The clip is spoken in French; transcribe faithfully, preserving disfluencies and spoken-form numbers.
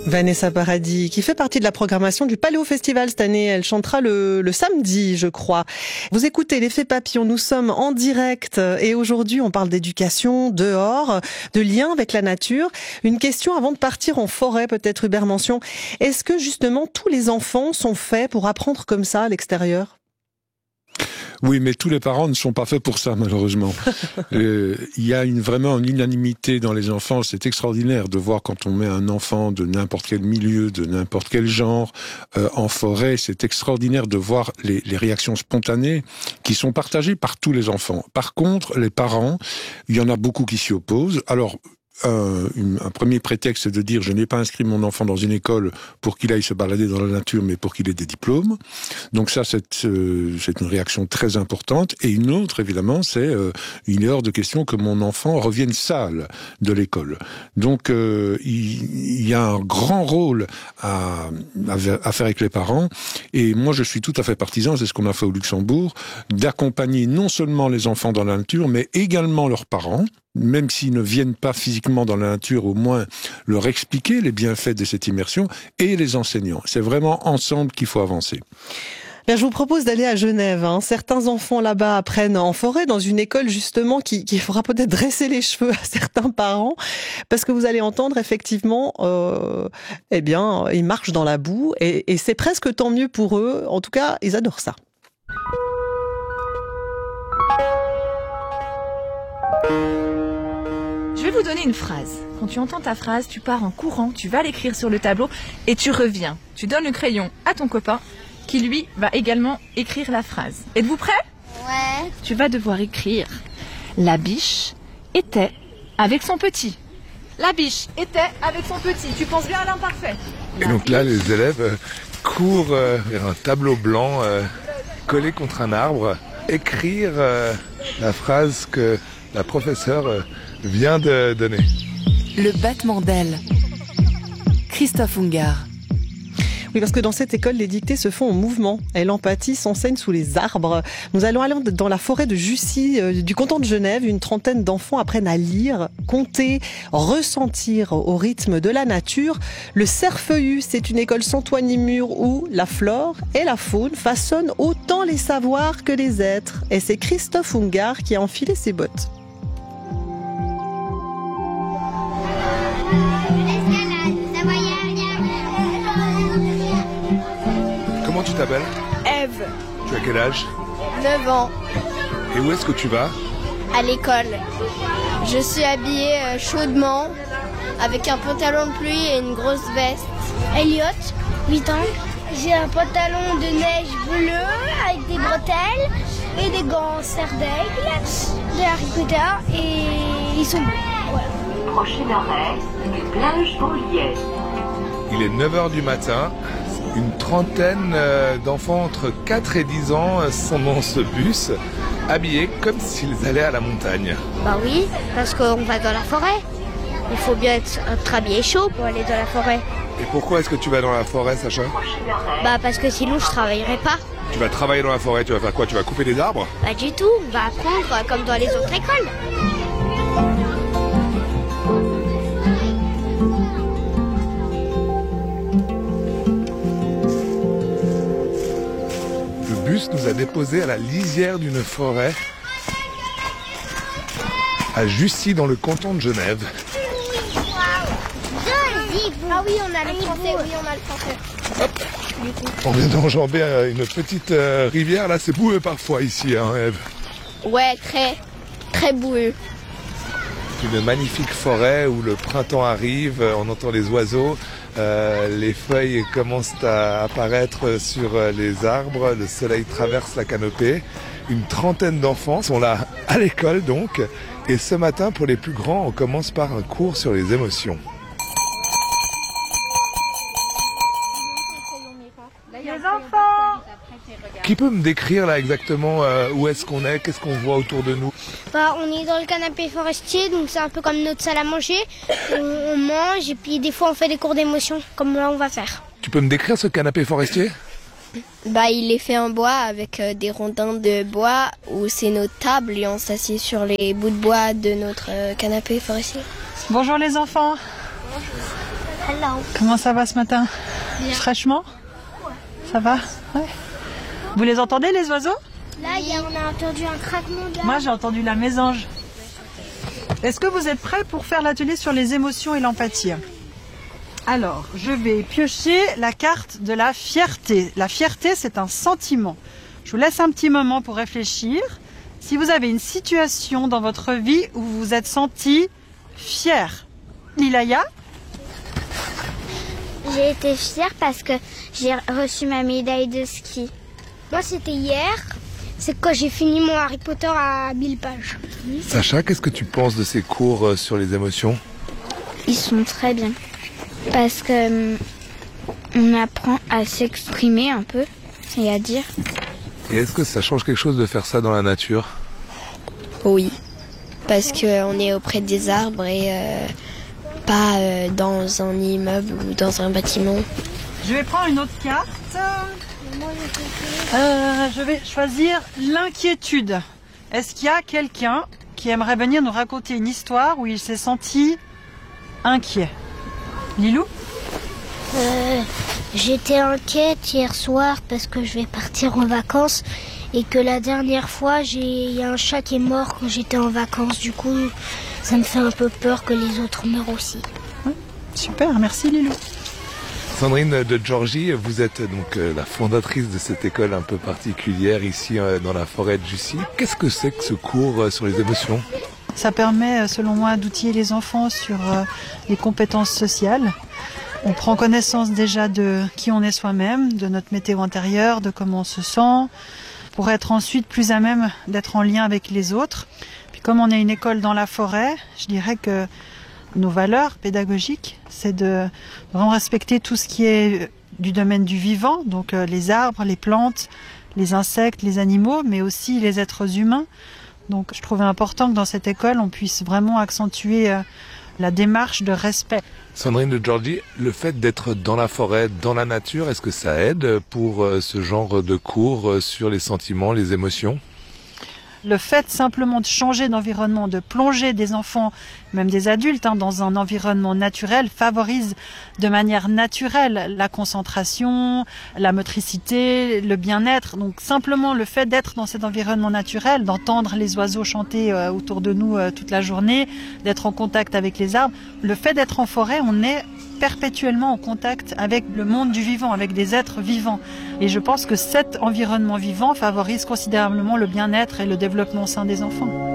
Vanessa Paradis, qui fait partie de la programmation du Paléo Festival cette année. Elle chantera le, le samedi, je crois. Vous écoutez l'Effet Papillon, nous sommes en direct et aujourd'hui on parle d'éducation, dehors, de lien avec la nature. Une question avant de partir en forêt, peut-être Hubert Mention. Est-ce que justement tous les enfants sont faits pour apprendre comme ça à l'extérieur ? Oui, mais tous les parents ne sont pas faits pour ça, malheureusement. euh, il y a une, vraiment une unanimité dans les enfants. C'est extraordinaire de voir quand on met un enfant de n'importe quel milieu, de n'importe quel genre, euh, en forêt. C'est extraordinaire de voir les, les réactions spontanées qui sont partagées par tous les enfants. Par contre, les parents, il y en a beaucoup qui s'y opposent. Alors, Un, une, un premier prétexte, c'est de dire je n'ai pas inscrit mon enfant dans une école pour qu'il aille se balader dans la nature, mais pour qu'il ait des diplômes. Donc ça, c'est, euh, c'est une réaction très importante. Et une autre, évidemment, c'est euh, il est hors de question que mon enfant revienne sale de l'école. Donc euh, il, il y a un grand rôle à, à, à faire avec les parents. Et moi, je suis tout à fait partisan, c'est ce qu'on a fait au Luxembourg, d'accompagner non seulement les enfants dans la nature, mais également leurs parents, même s'ils ne viennent pas physiquement dans la nature, au moins leur expliquer les bienfaits de cette immersion, et les enseignants. C'est vraiment ensemble qu'il faut avancer. Bien, je vous propose d'aller à Genève. Hein. Certains enfants là-bas apprennent en forêt, dans une école justement qui, qui fera peut-être dresser les cheveux à certains parents, parce que vous allez entendre effectivement, euh, eh bien, ils marchent dans la boue, et, et c'est presque tant mieux pour eux. En tout cas, ils adorent ça. Je vais vous donner une phrase. Quand tu entends ta phrase, tu pars en courant, tu vas l'écrire sur le tableau et tu reviens. Tu donnes le crayon à ton copain qui, lui, va également écrire la phrase. Êtes-vous prêts ? Ouais. Tu vas devoir écrire « La biche était avec son petit ». La biche était avec son petit. Tu penses bien à l'imparfait. Et donc là, les élèves euh, courent euh, vers un tableau blanc euh, collé contre un arbre, écrire euh, la phrase que la professeure euh, vient de donner. Le battement d'ailes. Christophe Ungart. Oui, parce que dans cette école, les dictées se font en mouvement. Et l'empathie s'enseigne sous les arbres. Nous allons aller dans la forêt de Jussy, euh, du canton de Genève. Une trentaine d'enfants apprennent à lire, compter, ressentir au rythme de la nature. Le Cerfeuillu, c'est une école sans toit ni mur où la flore et la faune façonnent autant les savoirs que les êtres. Et c'est Christophe Ungart qui a enfilé ses bottes. Comment tu t'appelles ? Eve, Tu as quel âge ? neuf ans, Et où est-ce que tu vas ? à l'école. Je suis habillée euh, chaudement, avec un pantalon de pluie et une grosse veste. Elliot, huit ans. J'ai un pantalon de neige bleu avec des bretelles et des gants serre d'aigle de Harry Potter et ils sont bleus. Voilà. Prochain arrêt, plage Beaulieu. Il est neuf heures du matin. Une trentaine euh, d'enfants entre quatre et dix ans euh, sont dans ce bus, habillés comme s'ils allaient à la montagne. Bah oui, parce qu'on va dans la forêt. Il faut bien être, être habillé chaud pour aller dans la forêt. Et pourquoi est-ce que tu vas dans la forêt, Sacha ? Bah parce que sinon je travaillerai pas. Tu vas travailler dans la forêt, tu vas faire quoi ? Tu vas couper des arbres ? Pas du tout, on va apprendre euh, comme dans les autres écoles. Le bus nous a déposés à la lisière d'une forêt à Jussy dans le canton de Genève. Ah oui, on a le français, oui, on a le français. Hop. On vient d'enjamber euh, une petite euh, rivière, là c'est boueux parfois ici, hein, Eve. Ouais, très, très boueux. Une magnifique forêt où le printemps arrive, euh, on entend les oiseaux, euh, les feuilles commencent à apparaître sur euh, les arbres, le soleil traverse la canopée. Une trentaine d'enfants sont là à l'école donc, et ce matin pour les plus grands, on commence par un cours sur les émotions. Les enfants ! Qui peut me décrire là exactement euh, où est-ce qu'on est, qu'est-ce qu'on voit autour de nous ? Bah, on est dans le canapé forestier, donc c'est un peu comme notre salle à manger. On, on mange et puis des fois on fait des cours d'émotion, comme là on va faire. Tu peux me décrire ce canapé forestier ? Bah, il est fait en bois avec euh, des rondins de bois où c'est notre table et on s'assied sur les bouts de bois de notre euh, canapé forestier. Bonjour les enfants. Hello. Comment ça va ce matin? Bien. Fraîchement? Ça va? Ouais. Vous les entendez les oiseaux? Là, y a, on a entendu un craquement d'arbre. Moi j'ai entendu la mésange. Est-ce que vous êtes prêts pour faire l'atelier sur les émotions et l'empathie? Alors, je vais piocher la carte de la fierté. La fierté, c'est un sentiment. Je vous laisse un petit moment pour réfléchir. Si vous avez une situation dans votre vie où vous vous êtes senti fier. Lilaya? J'ai été fière parce que j'ai reçu ma médaille de ski. Moi, c'était hier. C'est quand j'ai fini mon Harry Potter à mille pages. Sacha, qu'est-ce que tu penses de ces cours sur les émotions? Ils sont très bien. Parce que hum, on apprend à s'exprimer un peu et à dire. Et est-ce que ça change quelque chose de faire ça dans la nature? Oui, parce qu'on est auprès des arbres et euh, pas euh, dans un immeuble ou dans un bâtiment. Je vais prendre une autre carte. Euh, je vais choisir l'inquiétude. Est-ce qu'il y a quelqu'un qui aimerait venir nous raconter une histoire où il s'est senti inquiet? Lilou? Euh, J'étais inquiète hier soir parce que je vais partir en vacances et que la dernière fois, il y a un chat qui est mort quand j'étais en vacances. Du coup, ça me fait un peu peur que les autres meurent aussi. Ouais, super, merci Lilou. Sandrine de Georgie, vous êtes donc la fondatrice de cette école un peu particulière ici dans la forêt de Jussy. Qu'est-ce que c'est que ce cours sur les émotions? Ça permet, selon moi, d'outiller les enfants sur les compétences sociales. On prend connaissance déjà de qui on est soi-même, de notre météo intérieure, de comment on se sent, pour être ensuite plus à même d'être en lien avec les autres. Puis comme on est une école dans la forêt, je dirais que nos valeurs pédagogiques, c'est de vraiment respecter tout ce qui est du domaine du vivant, donc les arbres, les plantes, les insectes, les animaux, mais aussi les êtres humains. Donc je trouvais important que dans cette école, on puisse vraiment accentuer la démarche de respect. Sandrine de Georgie, le fait d'être dans la forêt, dans la nature, est-ce que ça aide pour ce genre de cours sur les sentiments, les émotions? Le fait simplement de changer d'environnement, de plonger des enfants, même des adultes, hein, dans un environnement naturel, favorise de manière naturelle la concentration, la motricité, le bien-être. Donc simplement le fait d'être dans cet environnement naturel, d'entendre les oiseaux chanter euh, autour de nous euh, toute la journée, d'être en contact avec les arbres, le fait d'être en forêt, on est perpétuellement en contact avec le monde du vivant, avec des êtres vivants. Et je pense que cet environnement vivant favorise considérablement le bien-être et le développement sain des enfants.